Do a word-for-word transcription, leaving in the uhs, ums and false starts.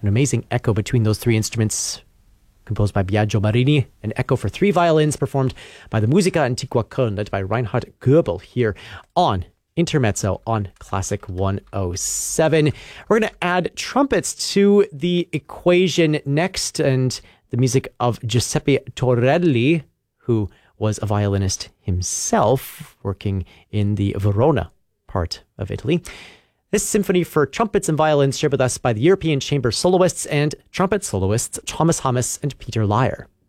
An amazing echo between those three instruments, composed by Biagio Marini, an echo for three violins performed by the Musica Antiqua Köln, led by Reinhard Goebel here on Intermezzo on Classic one oh seven. We're going to add trumpets to the equation next, and the music of Giuseppe Torelli, who was a violinist himself, working in the Verona part of Italy. This symphony for trumpets and violins shared with us by the European Chamber soloists and trumpet soloists Thomas Hammes and Peter Lyer.